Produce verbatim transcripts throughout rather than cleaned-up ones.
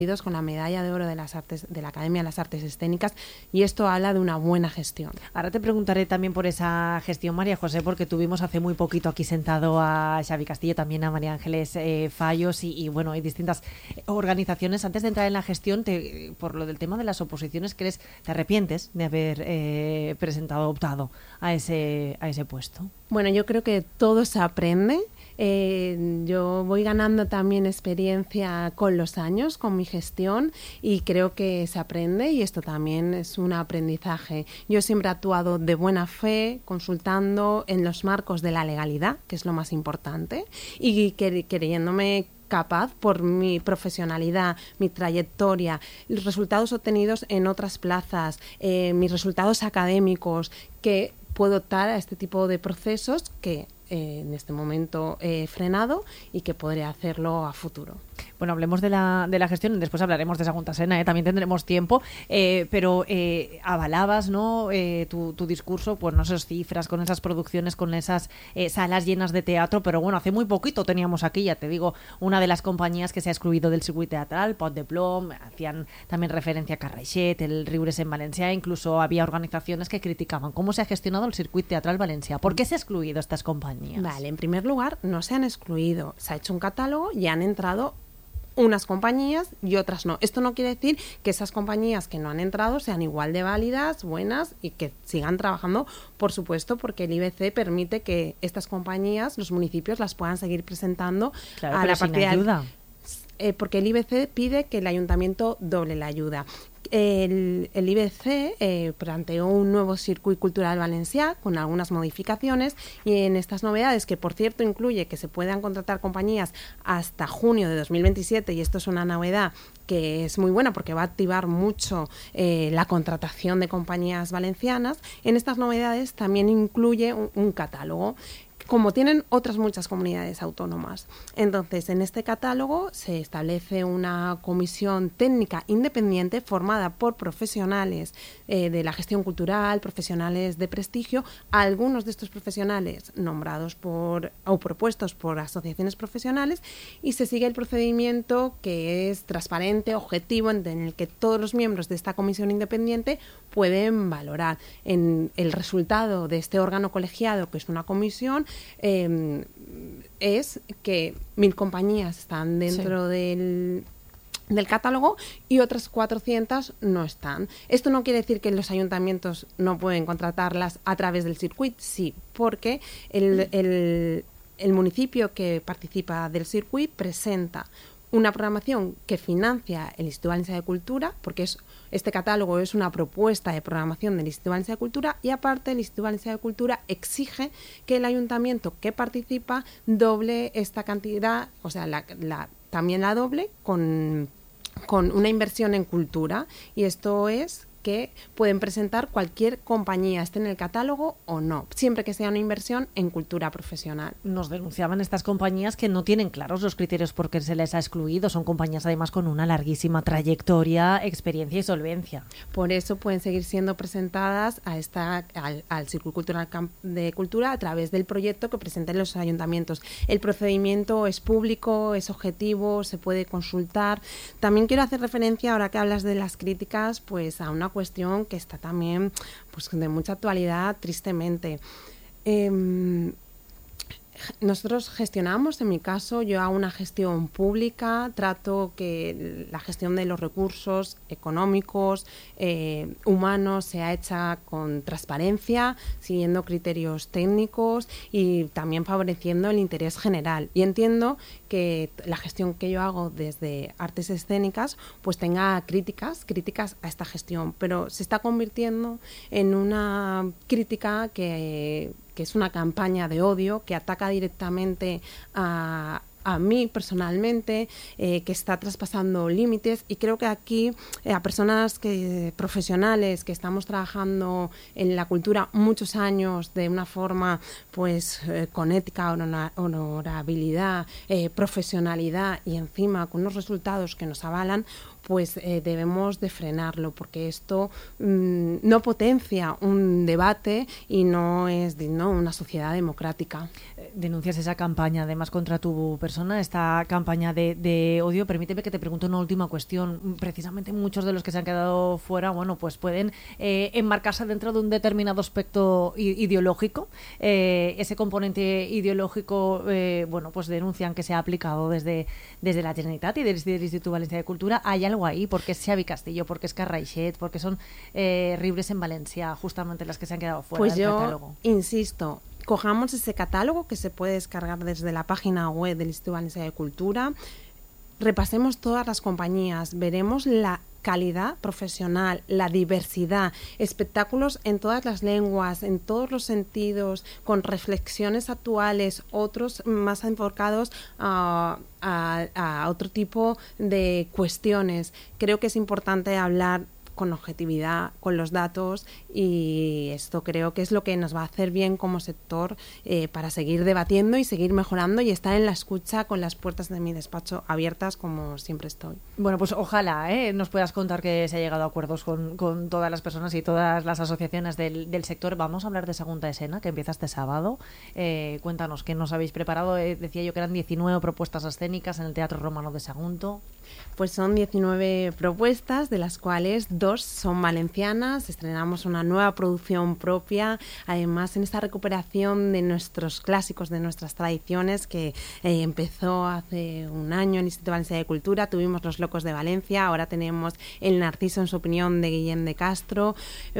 con la medalla de oro de las artes de la Academia de las Artes Escénicas, y esto habla de una buena gestión. Ahora te preguntaré también por esa gestión, María José, porque tuvimos hace muy poquito aquí sentado a Xavi Castillo, también a María Ángeles eh, Fallos y, y bueno, hay distintas organizaciones. Antes de entrar en la gestión, te, por lo del tema de las oposiciones, ¿crees, te arrepientes de haber eh, presentado, optado a ese, a ese puesto? Bueno, yo creo que todo se aprende. Eh, yo voy ganando también experiencia con los años, con mi gestión, y creo que se aprende, y esto también es un aprendizaje. Yo siempre he actuado de buena fe, consultando en los marcos de la legalidad, que es lo más importante, y creyéndome capaz por mi profesionalidad, mi trayectoria, los resultados obtenidos en otras plazas, eh, mis resultados académicos, que puedo optar a este tipo de procesos que eh, en este momento he frenado y que podré hacerlo a futuro. Bueno, hablemos de la, de la gestión, después hablaremos de esa Junta Sena, ¿eh? También tendremos tiempo, eh, pero eh, avalabas, ¿no? Eh, tu, tu discurso, pues no sé, cifras, con esas producciones, con esas eh, salas llenas de teatro, pero bueno, hace muy poquito teníamos aquí, ya te digo, una de las compañías que se ha excluido del circuit teatral, Pot de Plom, hacían también referencia a Carraixet, el Riures en Valencia, incluso había organizaciones que criticaban cómo se ha gestionado el circuit teatral Valencia. ¿Por qué se ha excluido estas compañías? Vale, en primer lugar, no se han excluido, se ha hecho un catálogo y han entrado unas compañías y otras no. Esto no quiere decir que esas compañías que no han entrado sean igual de válidas, buenas y que sigan trabajando, por supuesto, porque el I B C permite que estas compañías, los municipios, las puedan seguir presentando claro, a pero la sin partida. ayuda. Eh, porque el I B C pide que el ayuntamiento doble la ayuda. El, el I B C eh, planteó un nuevo circuit cultural valencià con algunas modificaciones, y en estas novedades, que por cierto incluye que se puedan contratar compañías hasta junio de dos mil veintisiete, y esto es una novedad que es muy buena porque va a activar mucho eh, la contratación de compañías valencianas. En estas novedades también incluye un, un catálogo, como tienen otras muchas comunidades autónomas. Entonces, en este catálogo se establece una comisión técnica independiente formada por profesionales eh, de la gestión cultural, profesionales de prestigio, algunos de estos profesionales nombrados por o propuestos por asociaciones profesionales, y se sigue el procedimiento, que es transparente, objetivo, en el que todos los miembros de esta comisión independiente pueden valorar en el resultado de este órgano colegiado, que es una comisión. Eh, es que mil compañías están dentro sí. del, del catálogo y otras cuatrocientas no están. Esto no quiere decir que los ayuntamientos no pueden contratarlas a través del circuit, sí, porque el, el, el municipio que participa del circuit presenta una programación que financia el Instituto Valencià de Cultura, porque es, este catálogo es una propuesta de programación del Instituto Valencià de Cultura, y aparte el Instituto Valencià de Cultura exige que el ayuntamiento que participa doble esta cantidad, o sea, la, la, también la doble con, con una inversión en cultura, y esto es que pueden presentar cualquier compañía, esté en el catálogo o no, siempre que sea una inversión en cultura profesional. Nos denunciaban estas compañías que no tienen claros los criterios por qué se les ha excluido. Son compañías además con una larguísima trayectoria, experiencia y solvencia. Por eso pueden seguir siendo presentadas a esta, al, al Circuito Cultural de Cultura a través del proyecto que presenten los ayuntamientos. El procedimiento es público, es objetivo, se puede consultar. También quiero hacer referencia, ahora que hablas de las críticas, pues a una cuestión que está también pues de mucha actualidad, tristemente. Eh, nosotros gestionamos, en mi caso, yo hago una gestión pública, trato que la gestión de los recursos económicos, eh, humanos, sea hecha con transparencia, siguiendo criterios técnicos y también favoreciendo el interés general. Y entiendo que la gestión que yo hago desde artes escénicas pues tenga críticas, críticas a esta gestión, pero se está convirtiendo en una crítica que... que es una campaña de odio que ataca directamente a, a mí personalmente, eh, que está traspasando límites, y creo que aquí eh, a personas que profesionales que estamos trabajando en la cultura muchos años de una forma pues eh, con ética, honor, honorabilidad, eh, profesionalidad y encima con unos resultados que nos avalan, pues eh, debemos de frenarlo, porque esto mmm, no potencia un debate y no es digno una sociedad democrática. Denuncias esa campaña además contra tu persona persona esta campaña de, de odio. Permíteme que te pregunte una última cuestión. Precisamente muchos de los que se han quedado fuera, bueno, pues pueden eh, enmarcarse dentro de un determinado aspecto ideológico. Eh, ese componente ideológico, eh, bueno, pues denuncian que se ha aplicado desde, desde la Generalitat y desde el Instituto Valencià de Cultura. Hay algo ahí, porque es Xavi Castillo, porque es Carraixet, porque son eh, Ribres en Valencia, justamente las que se han quedado fuera pues del yo, catálogo. Insisto, cojamos ese catálogo que se puede descargar desde la página web del Instituto Valencià de Cultura, repasemos todas las compañías, veremos la calidad profesional, la diversidad, espectáculos en todas las lenguas, en todos los sentidos, con reflexiones actuales, otros más enfocados a, a, a otro tipo de cuestiones. Creo que es importante hablar con objetividad, con los datos, y esto creo que es lo que nos va a hacer bien como sector eh, para seguir debatiendo y seguir mejorando y estar en la escucha con las puertas de mi despacho abiertas como siempre estoy. Bueno, pues ojalá ¿eh? nos puedas contar que se ha llegado a acuerdos con, con todas las personas y todas las asociaciones del, del sector. Vamos a hablar de Segunda Escena, que empieza este sábado. Eh, cuéntanos, ¿qué nos habéis preparado? Eh, decía yo que eran diecinueve propuestas escénicas en el Teatro Romano de Sagunto. Pues son diecinueve propuestas, de las cuales dos son valencianas. Estrenamos una nueva producción propia, además en esta recuperación de nuestros clásicos, de nuestras tradiciones, que eh, empezó hace un año en el Instituto Valencià de Cultura. Tuvimos Los Locos de Valencia, ahora tenemos El Narciso en su opinión de Guillem de Castro,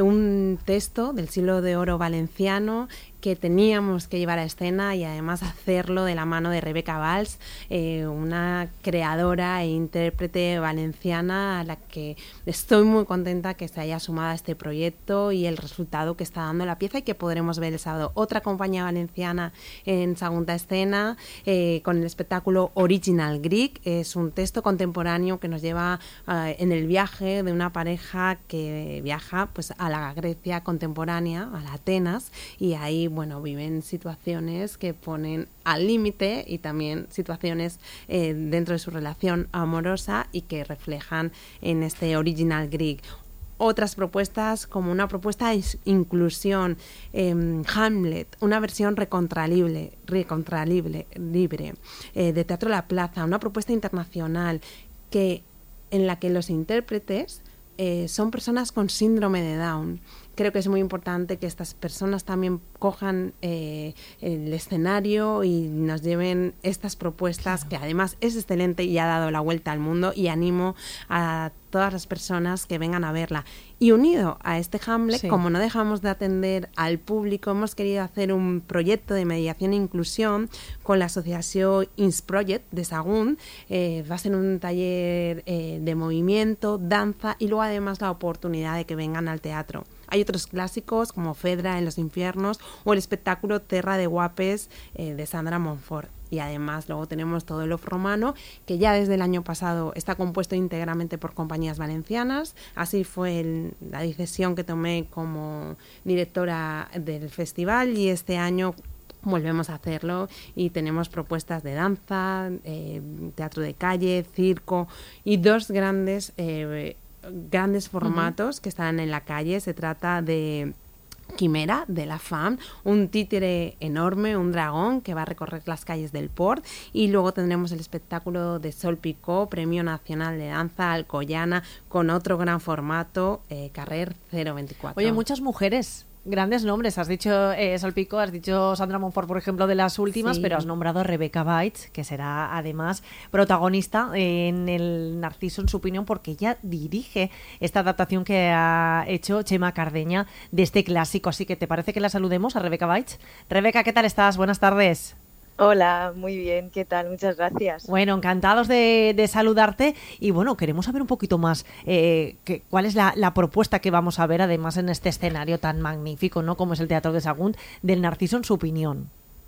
un texto del siglo de oro valenciano que teníamos que llevar a escena y además hacerlo de la mano de Rebeca Valls, eh, una creadora e intérprete valenciana a la que estoy muy contenta que se haya sumado a este proyecto y el resultado que está dando la pieza y que podremos ver el sábado. Otra compañía valenciana en Segunda Escena eh, con el espectáculo Original Greek. Es un texto contemporáneo que nos lleva uh, en el viaje de una pareja que viaja pues a la Grecia contemporánea, a la Atenas, y ahí bueno, viven situaciones que ponen al límite y también situaciones eh, dentro de su relación amorosa y que reflejan en este Original Greek. Otras propuestas, como una propuesta de inclusión, eh, Hamlet, una versión recontralible, recontralible libre, eh, de Teatro La Plaza, una propuesta internacional que, en la que los intérpretes eh, son personas con síndrome de Down. Creo que es muy importante que estas personas también cojan eh, el escenario y nos lleven estas propuestas, claro, que además es excelente y ha dado la vuelta al mundo, y animo a todas las personas que vengan a verla. Y unido a este Hamlet, sí, como no dejamos de atender al público, hemos querido hacer un proyecto de mediación e inclusión con la asociación Ins Project de Sagunt. Eh, va a ser un taller eh, de movimiento, danza y luego además la oportunidad de que vengan al teatro. Hay otros clásicos como Fedra en los infiernos o el espectáculo Terra de Guapes eh, de Sandra Monfort. Y además luego tenemos todo el off romano, que ya desde el año pasado está compuesto íntegramente por compañías valencianas. Así fue el, la decisión que tomé como directora del festival, y este año volvemos a hacerlo y tenemos propuestas de danza, eh, teatro de calle, circo y dos grandes eh, grandes formatos uh-huh. que están en la calle. Se trata de Quimera, de la F A M, un títere enorme, un dragón que va a recorrer las calles del Port, y luego tendremos el espectáculo de Sol Picó, Premio Nacional de Danza Alcoyana, con otro gran formato, eh, Carrer cero veinticuatro. Oye, muchas mujeres, grandes nombres, has dicho eh, Sol Picó, has dicho Sandra Monfort, por ejemplo, de las últimas, sí, pero has nombrado a Rebeca Valls, que será además protagonista en el Narciso en su opinión, porque ella dirige esta adaptación que ha hecho Chema Cardeña de este clásico. Así que ¿te parece que la saludemos a Rebeca Valls? Rebeca, ¿qué tal estás? Buenas tardes. Hola, muy bien, ¿qué tal? Muchas gracias. Bueno, encantados de, de saludarte, y bueno, queremos saber un poquito más eh, que, cuál es la, la propuesta que vamos a ver, además en este escenario tan magnífico, ¿no?, como es el Teatro de Sagunt, del Narciso en su opinión.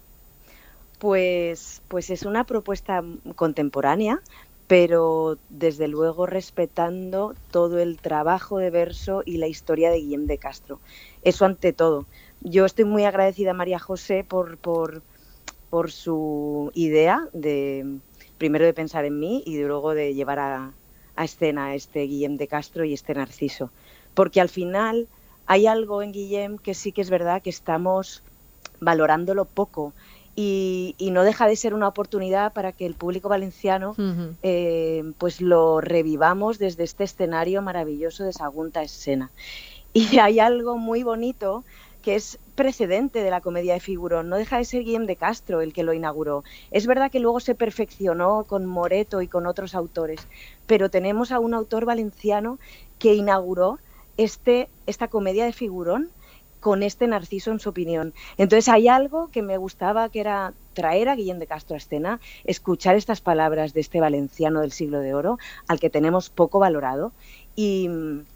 Pues, pues es una propuesta contemporánea, pero desde luego respetando todo el trabajo de verso y la historia de Guillem de Castro. Eso ante todo. Yo estoy muy agradecida a María José por... por por su idea de primero de pensar en mí y luego de llevar a, a escena este Guillem de Castro y este Narciso. Porque al final hay algo en Guillem que sí que es verdad que estamos valorándolo poco, y, y no deja de ser una oportunidad para que el público valenciano uh-huh. eh, pues lo revivamos desde este escenario maravilloso de Sagunta Escena. Y hay algo muy bonito que es precedente de la comedia de figurón, no deja de ser Guillem de Castro el que lo inauguró. Es verdad que luego se perfeccionó con Moreto y con otros autores, pero tenemos a un autor valenciano que inauguró este, esta comedia de figurón con este Narciso en su opinión. Entonces hay algo que me gustaba, que era traer a Guillem de Castro a escena, escuchar estas palabras de este valenciano del siglo de oro, al que tenemos poco valorado, y,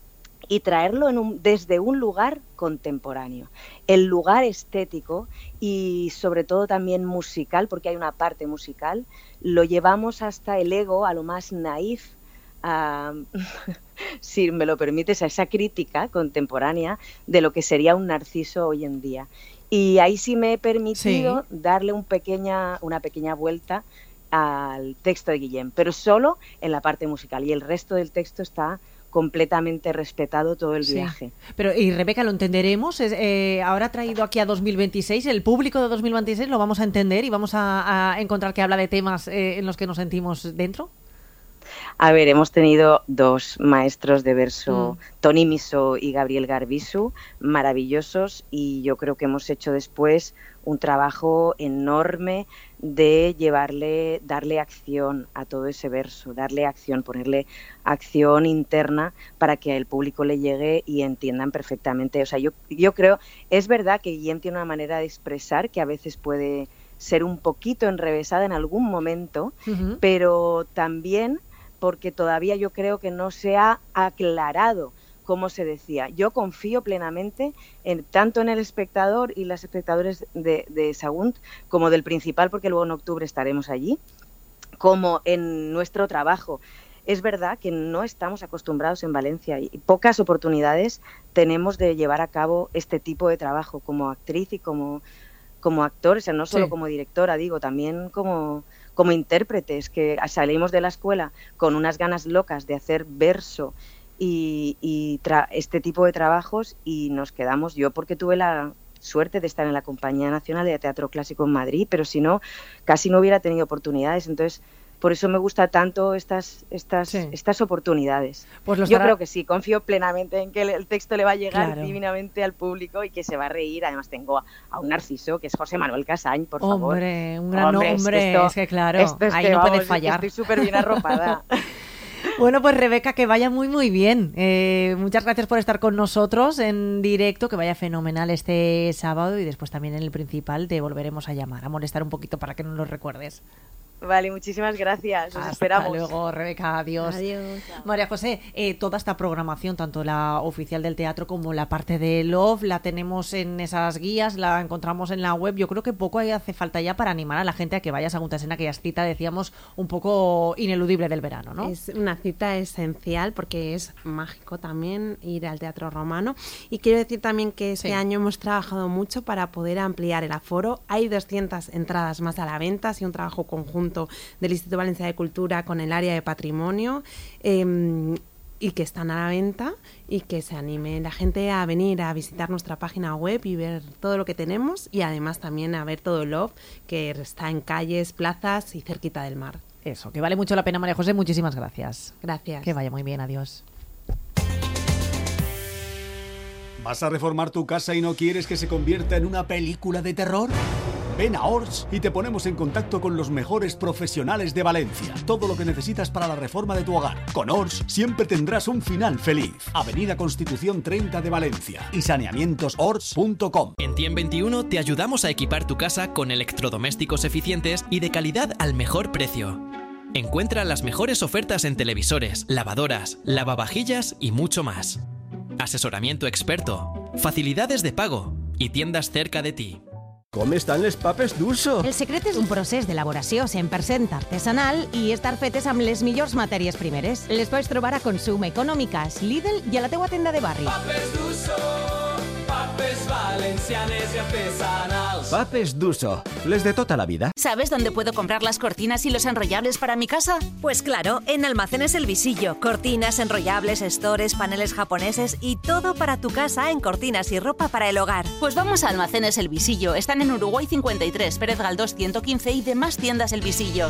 y traerlo en un, desde un lugar contemporáneo. El lugar estético y sobre todo también musical, porque hay una parte musical, lo llevamos hasta el ego, a lo más naif, a, si me lo permites, a esa crítica contemporánea de lo que sería un Narciso hoy en día. Y ahí sí me he permitido sí. darle un pequeña, una pequeña vuelta al texto de Guillem, pero solo en la parte musical, y el resto del texto está completamente respetado todo el sí. viaje. Pero, y Rebeca, ¿lo entenderemos? Eh, ahora traído aquí a dos mil veintiséis, el público de dos mil veintiséis lo vamos a entender y vamos a, a encontrar que habla de temas eh, en los que nos sentimos dentro. A ver, hemos tenido dos maestros de verso, mm. Toni Miso y Gabriel Garbisu, maravillosos, y yo creo que hemos hecho después un trabajo enorme de llevarle, darle acción a todo ese verso, darle acción, ponerle acción interna para que al público le llegue y entiendan perfectamente. O sea, yo, yo creo, es verdad que Guillem tiene una manera de expresar que a veces puede ser un poquito enrevesada en algún momento, uh-huh. pero también porque todavía yo creo que no se ha aclarado cómo se decía. Yo confío plenamente en, tanto en el espectador y las espectadores de, de Sagunt como del Principal, porque luego en octubre estaremos allí, como en nuestro trabajo. Es verdad que no estamos acostumbrados en Valencia y pocas oportunidades tenemos de llevar a cabo este tipo de trabajo como actriz y como, como actor, o sea, no solo sí. como directora, digo, también como... como intérpretes, que salimos de la escuela con unas ganas locas de hacer verso y, y tra- este tipo de trabajos, y nos quedamos, yo porque tuve la suerte de estar en la Compañía Nacional de Teatro Clásico en Madrid, pero si no, casi no hubiera tenido oportunidades. Entonces, por eso me gusta tanto estas estas sí. estas oportunidades. Pues Yo estará... creo que sí, confío plenamente en que el texto le va a llegar claro. divinamente al público y que se va a reír. Además tengo a, a un Narciso, que es José Manuel Casañ, por hombre, favor. Hombre, un gran hombre, hombre, esto, es que claro, esto es ahí que, no vamos, puede fallar. Estoy súper bien arropada. Bueno, pues Rebeca, que vaya muy muy bien. Eh, muchas gracias por estar con nosotros en directo, que vaya fenomenal este sábado, y después también en el Principal te volveremos a llamar, a molestar un poquito para que nos lo recuerdes. Vale, muchísimas gracias. Os Hasta esperamos. luego, Rebeca. Adiós. Adiós. María José, eh, toda esta programación, tanto la oficial del teatro como la parte de Love, la tenemos en esas guías, la encontramos en la web. Yo creo que poco hace falta ya para animar a la gente a que vaya a Sagunta Escena, que ya es cita, decíamos, un poco ineludible del verano, ¿no? Es una cita esencial porque es mágico también ir al Teatro Romano. Y quiero decir también que este sí. año hemos trabajado mucho para poder ampliar el aforo. Hay doscientas entradas más a la venta, y un trabajo conjunto del Instituto Valencià de Cultura con el área de patrimonio, eh, y que están a la venta, y que se anime la gente a venir a visitar nuestra página web y ver todo lo que tenemos, y además también a ver todo el Love, que está en calles, plazas y cerquita del mar. Eso, que vale mucho la pena, María José. Muchísimas gracias. Gracias. Que vaya muy bien. Adiós. ¿Vas a reformar tu casa y no quieres que se convierta en una película de terror? Ven a Ors y te ponemos en contacto con los mejores profesionales de Valencia. Todo lo que necesitas para la reforma de tu hogar. Con Ors siempre tendrás un final feliz. Avenida Constitución treinta de Valencia y saneamientos ors punto com. En Tiem veintiuno te ayudamos a equipar tu casa con electrodomésticos eficientes y de calidad al mejor precio. Encuentra las mejores ofertas en televisores, lavadoras, lavavajillas y mucho más. Asesoramiento experto, facilidades de pago i tiendes cerca de ti. Com estan les papes d'Urso? El secret és un procés d'elaboració cent per cent artesanal i estar fetes amb les millors matèries primeres. Les pots trobar a Consum, Econòmiques, Lidl i a la teua tenda de barri. Papes d'Urso, papes valencianes i artesanals. Papes d'Uso, les de tota la vida. ¿Sabes dónde puedo comprar las cortinas y los enrollables para mi casa? Pues claro, en Almacenes El Visillo. Cortinas, enrollables, stores, paneles japoneses y todo para tu casa en cortinas y ropa para el hogar. Pues vamos a Almacenes El Visillo. Están en Uruguay cincuenta y tres, Pérez Galdós ciento quince y demás tiendas El Visillo.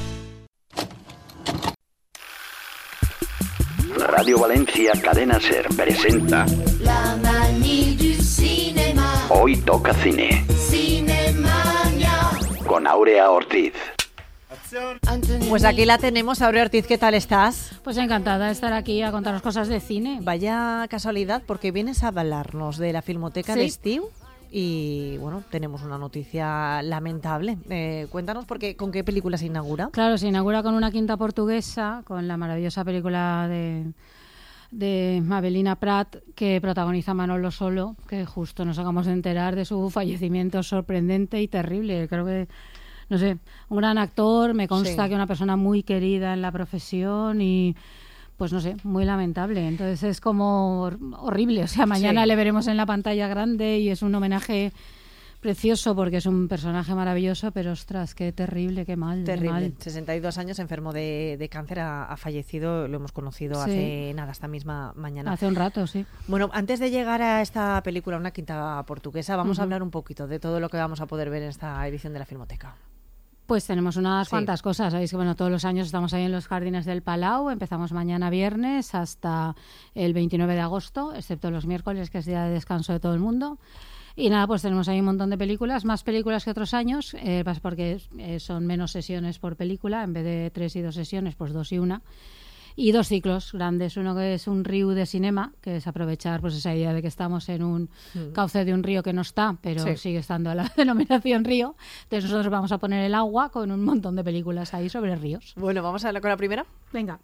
Radio Valencia Cadena Ser presenta La manie du cinéma. Hoy toca cine Cinemania. con Aurea Ortiz. Pues aquí la tenemos, Aurea Ortiz, ¿qué tal estás? Pues encantada de estar aquí a contaros cosas de cine. Vaya casualidad, porque vienes a hablarnos de la Filmoteca ¿Sí? de Estiu y, bueno, tenemos una noticia lamentable. Eh, cuéntanos, porque, ¿con qué película se inaugura? Claro, se inaugura con una quinta portuguesa, con la maravillosa película de, de Mabelina Prat, que protagoniza Manolo Solo, que justo nos acabamos de enterar de su fallecimiento sorprendente y terrible. Creo que, no sé, un gran actor, me consta Sí. que una persona muy querida en la profesión y, pues no sé, muy lamentable. Entonces es como hor- horrible. O sea, mañana Sí. le veremos en la pantalla grande y es un homenaje precioso porque es un personaje maravilloso, pero ostras, qué terrible, qué mal. qué Terrible. mal. sesenta y dos años, enfermo de, de cáncer, ha, ha fallecido, lo hemos conocido Sí. hace nada, esta misma mañana. Hace un rato, sí. Bueno, antes de llegar a esta película, una quinta portuguesa, vamos a Ujú. hablar un poquito de todo lo que vamos a poder ver en esta edición de la Filmoteca. Pues tenemos unas Sí. cuantas cosas. Sabéis que bueno, todos los años estamos ahí en los jardines del Palau. Empezamos mañana viernes hasta el veintinueve de agosto, excepto los miércoles, que es día de descanso de todo el mundo. Y nada, pues tenemos ahí un montón de películas, más películas que otros años, eh, pues porque eh, son menos sesiones por película, en vez de tres y dos sesiones, pues dos y una. Y dos ciclos grandes, uno que es un río de cinema, que es aprovechar pues esa idea de que estamos en un Mm. cauce de un río que no está, pero Sí. sigue estando la denominación río. Entonces nosotros vamos a poner el agua con un montón de películas ahí sobre ríos. Bueno, vamos a hablar con la primera. Venga.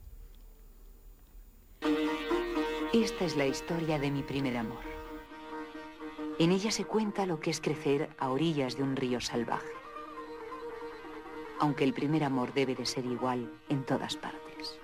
Esta es la historia de mi primer amor. En ella se cuenta lo que es crecer a orillas de un río salvaje. Aunque el primer amor debe de ser igual en todas partes.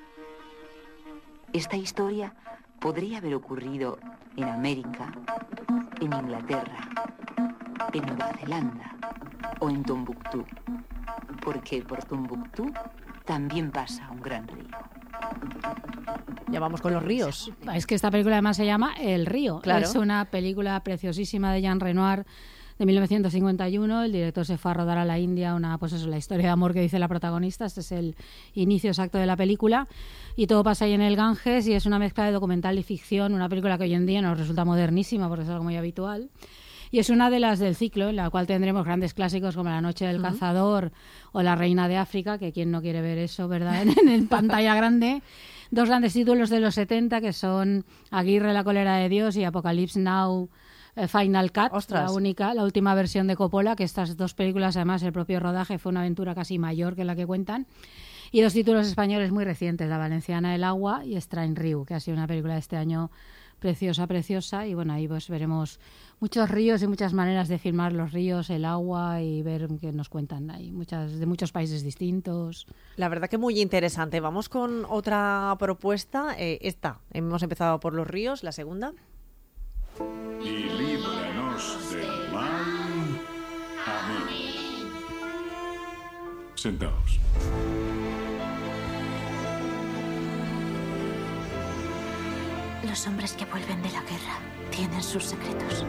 Esta historia podría haber ocurrido en América, en Inglaterra, en Nueva Zelanda o en Tombuctú. Porque por Tombuctú también pasa un gran río. Ya vamos con los ríos. Es que esta película además se llama El río. Claro. Es una película preciosísima de Jean Renoir de mil novecientos cincuenta y uno. El director se fue a rodar a la India, una, pues eso, la historia de amor que dice la protagonista. Este es el inicio exacto de la película. Y todo pasa ahí en el Ganges y es una mezcla de documental y ficción. Una película que hoy en día nos resulta modernísima porque es algo muy habitual. Y es una de las del ciclo, en la cual tendremos grandes clásicos como La noche del Ujú. cazador o La reina de África, que quien no quiere ver eso, ¿verdad?, en, en pantalla grande. Dos grandes títulos de los setenta que son Aguirre, la cólera de Dios y Apocalypse Now, eh, Final Cut, Ostras. la única, la última versión de Coppola, que estas dos películas, además, el propio rodaje fue una aventura casi mayor que la que cuentan. Y dos títulos españoles muy recientes, La valenciana El agua y Strain Riu, que ha sido una película de este año preciosa, preciosa. Y bueno, ahí pues veremos muchos ríos y muchas maneras de filmar los ríos, el agua y ver qué nos cuentan ahí, muchas de muchos países distintos. La verdad que muy interesante. Vamos con otra propuesta. Eh, esta, hemos empezado por los ríos, la segunda. Y líbranos del mal. Amén. Sentaos. Los hombres que vuelven de la guerra tienen sus secretos.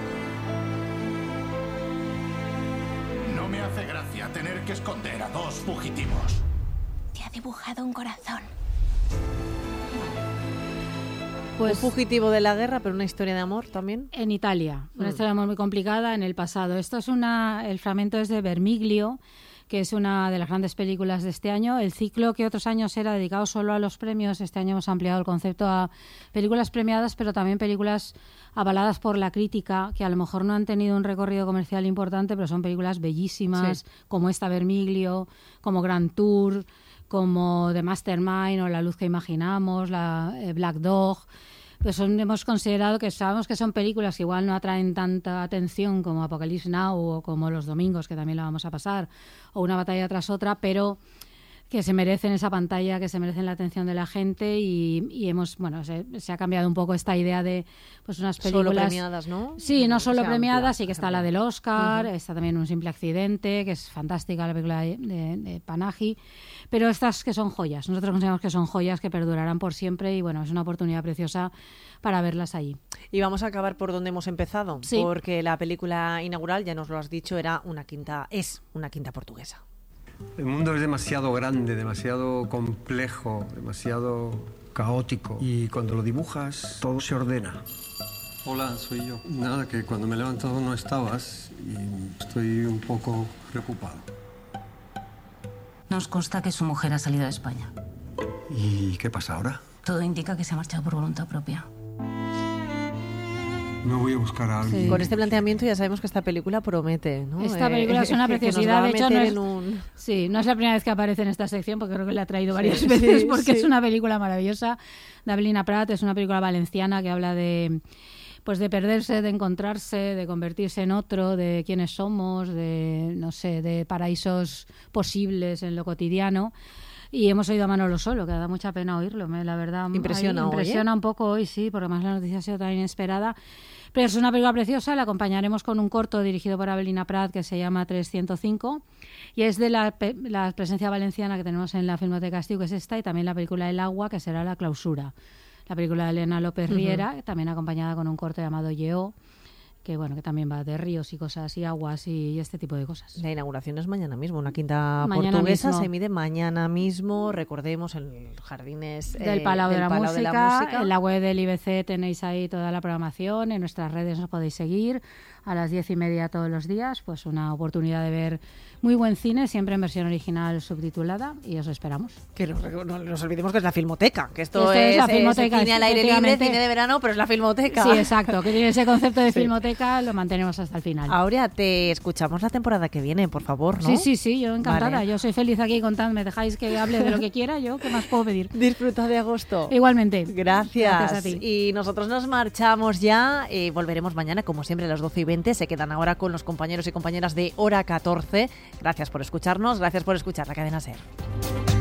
No me hace gracia tener que esconder a dos fugitivos. Te ha dibujado un corazón. Pues, un fugitivo de la guerra, pero una historia de amor también. En Italia, una Mm. historia de amor muy complicada en el pasado. Esto es una, el fragmento es de Vermiglio, que es una de las grandes películas de este año. El ciclo que otros años era dedicado solo a los premios, este año hemos ampliado el concepto a películas premiadas, pero también películas avaladas por la crítica, que a lo mejor no han tenido un recorrido comercial importante, pero son películas bellísimas, Sí. como esta Vermiglio, como Grand Tour, como The Mastermind o La luz que imaginamos, la eh, Black Dog. Pues son, hemos considerado que sabemos que son películas que igual no atraen tanta atención como Apocalypse Now o como Los Domingos, que también la vamos a pasar, o Una batalla tras otra, pero que se merecen esa pantalla, que se merecen la atención de la gente y, y hemos, bueno, se, se ha cambiado un poco esta idea de pues unas películas... Solo premiadas, ¿no? Sí, no solo o sea, premiadas, sí que por está ejemplo. la del Oscar, Uh-huh. está también Un simple accidente, que es fantástica la película de, de, de Panahi, pero estas que son joyas, nosotros consideramos que son joyas que perdurarán por siempre y bueno, es una oportunidad preciosa para verlas allí. Y vamos a acabar por donde hemos empezado, Sí. porque la película inaugural, ya nos lo has dicho, era una quinta, es una quinta portuguesa. El mundo es demasiado grande, demasiado complejo, demasiado caótico. Y cuando lo dibujas, todo se ordena. Hola, soy yo. Nada, que cuando me he levantado no estabas y estoy un poco preocupado. Nos consta que su mujer ha salido de España. ¿Y qué pasa ahora? Todo indica que se ha marchado por voluntad propia. No voy a buscar a alguien. Sí. Con este planteamiento ya sabemos que esta película promete, ¿no? Esta película Eh, es una que- que nos preciosidad, va a de hecho no meter es, en un... sí, no es la primera vez que aparece en esta sección porque creo que la ha traído Sí, varias sí, veces porque sí. es una película maravillosa. De Avelina Prat, es una película valenciana que habla de pues de perderse, de encontrarse, de convertirse en otro, de quiénes somos, de no sé, de paraísos posibles en lo cotidiano. Y hemos oído a Manolo Solo, que da mucha pena oírlo, me, la verdad. Impresiona ahí, hoy, ¿eh? Impresiona un poco hoy, sí, porque además la noticia ha sido tan inesperada. Pero es una película preciosa, la acompañaremos con un corto dirigido por Avelina Prat que se llama trescientos cinco y es de la, pe- la presencia valenciana que tenemos en la Filmoteca Estiu, que es esta, y también la película El agua, que será La clausura. La película de Elena López Ujú. Riera, también acompañada con un corto llamado Yeo, que bueno, que también va de ríos y cosas y aguas y, y este tipo de cosas. La inauguración es mañana mismo, una quinta Mañana portuguesa mismo. se mide mañana mismo, recordemos, en los jardines eh, Del Palau, de, del la Palau Música, de la Música. en la web del I B C tenéis ahí toda la programación, en nuestras redes nos podéis seguir a las diez y media todos los días, pues una oportunidad de ver muy buen cine, siempre en versión original subtitulada, y os esperamos. Que no, no nos olvidemos que es la Filmoteca, que esto, Esto es, es la es Filmoteca, cine al aire libre, efectivamente. cine de verano, pero es la Filmoteca. Sí, exacto, que tiene ese concepto de Sí. filmoteca, lo mantenemos hasta el final. Aurea, te escuchamos la temporada que viene, por favor, ¿no? Sí, sí, sí, yo encantada, Vale. yo soy feliz aquí contando, me dejáis que hable de lo que quiera, yo, ¿qué más puedo pedir? Disfruta de agosto. Igualmente. Gracias. Gracias a ti. Y nosotros nos marchamos ya. Eh, volveremos mañana, como siempre, a las doce y veinte. Se quedan ahora con los compañeros y compañeras de Hora catorce. Gracias por escucharnos. Gracias por escuchar la cadena SER.